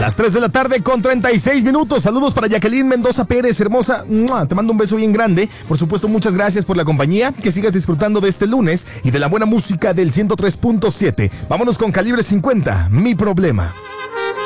Las 3 de la tarde con 36 minutos. Saludos para Jacqueline Mendoza Pérez, hermosa. ¡Mua! Te mando un beso bien grande. Por supuesto, muchas gracias por la compañía. Que sigas disfrutando de este lunes y de la buena música del 103.7. Vámonos con Calibre 50, Mi Problema.